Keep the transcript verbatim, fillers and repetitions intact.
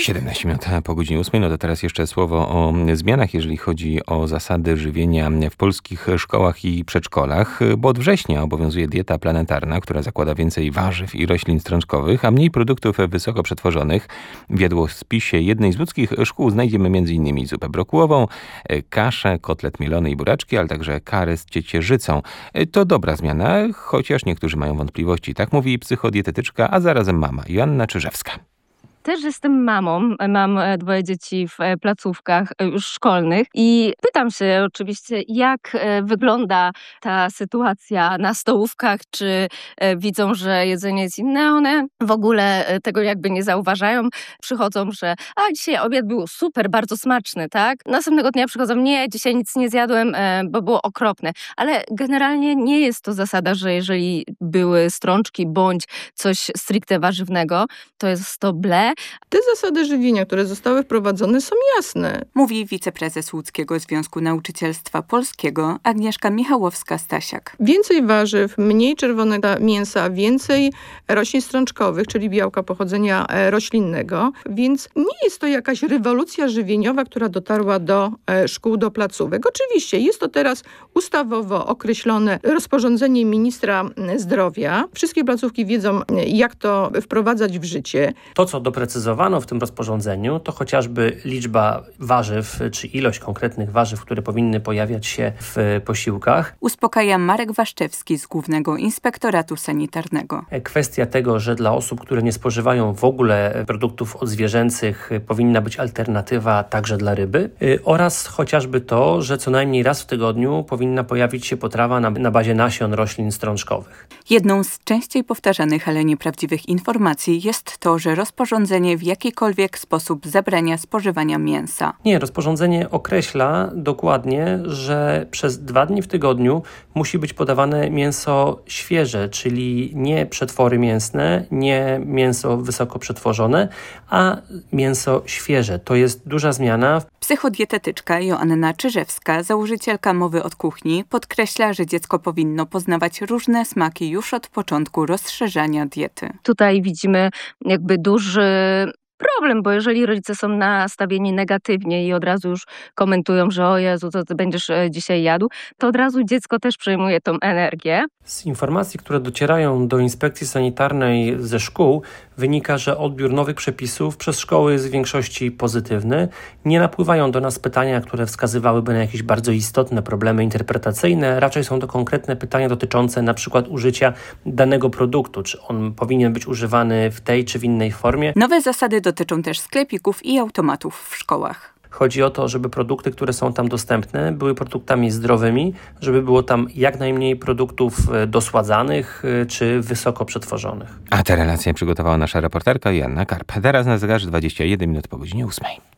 siedemnaście minut po godzinie ósmej. No to teraz jeszcze słowo o zmianach, jeżeli chodzi o zasady żywienia w polskich szkołach i przedszkolach, bo od września obowiązuje dieta planetarna, która zakłada więcej warzyw i roślin strączkowych, a mniej produktów wysoko przetworzonych. W jadłospisie jednej z łódzkich szkół znajdziemy m.in. zupę brokułową, kaszę, kotlet mielony i buraczki, ale także karę z ciecierzycą. To dobra zmiana, chociaż niektórzy mają wątpliwości. Tak mówi psychodietetyczka, a zarazem mama Joanna Czyżewska. Też jestem mamą, mam dwoje dzieci w placówkach już szkolnych i pytam się oczywiście, jak wygląda ta sytuacja na stołówkach, czy widzą, że jedzenie jest inne. One w ogóle tego jakby nie zauważają. Przychodzą, że a dzisiaj obiad był super, bardzo smaczny, tak? Następnego dnia przychodzą, nie, dzisiaj nic nie zjadłem, bo było okropne. Ale generalnie nie jest to zasada, że jeżeli były strączki bądź coś stricte warzywnego, to jest to ble. Te zasady żywienia, które zostały wprowadzone, są jasne. Mówi wiceprezes Łódzkiego Związku Nauczycielstwa Polskiego Agnieszka Michałowska-Stasiak. Więcej warzyw, mniej czerwonego mięsa, więcej roślin strączkowych, czyli białka pochodzenia roślinnego. Więc nie jest to jakaś rewolucja żywieniowa, która dotarła do szkół, do placówek. Oczywiście jest to teraz ustawowo określone rozporządzeniem ministra zdrowia. Wszystkie placówki wiedzą, jak to wprowadzać w życie. To, co doprecyzowano w tym rozporządzeniu, to chociażby liczba warzyw, czy ilość konkretnych warzyw, które powinny pojawiać się w posiłkach. Uspokaja Marek Waszczewski z Głównego Inspektoratu Sanitarnego. Kwestia tego, że dla osób, które nie spożywają w ogóle produktów odzwierzęcych, powinna być alternatywa także dla ryby. Oraz chociażby to, że co najmniej raz w tygodniu powinna pojawić się potrawa na, na bazie nasion roślin strączkowych. Jedną z częściej powtarzanych, ale nieprawdziwych informacji jest to, że rozporządzenie w jakikolwiek sposób zabrania spożywania mięsa. Nie, rozporządzenie określa dokładnie, że przez dwa dni w tygodniu musi być podawane mięso świeże, czyli nie przetwory mięsne, nie mięso wysoko przetworzone, a mięso świeże. To jest duża zmiana. Psychodietetyczka Joanna Czyżewska, założycielka Mowy od Kuchni, podkreśla, że dziecko powinno poznawać różne smaki już od początku rozszerzania diety. Tutaj widzimy jakby duży problem, bo jeżeli rodzice są nastawieni negatywnie i od razu już komentują, że o Jezu, co ty będziesz dzisiaj jadł, to od razu dziecko też przejmuje tą energię. Z informacji, które docierają do inspekcji sanitarnej ze szkół, wynika, że odbiór nowych przepisów przez szkoły jest w większości pozytywny. Nie napływają do nas pytania, które wskazywałyby na jakieś bardzo istotne problemy interpretacyjne. Raczej są to konkretne pytania dotyczące na przykład użycia danego produktu, czy on powinien być używany w tej czy w innej formie. Nowe zasady dotyczą też sklepików i automatów w szkołach. Chodzi o to, żeby produkty, które są tam dostępne, były produktami zdrowymi, żeby było tam jak najmniej produktów dosładzanych czy wysoko przetworzonych. A tę relację przygotowała nasza reporterka Joanna Karp. Teraz na zegarze dwadzieścia jeden minut po godzinie ósmej.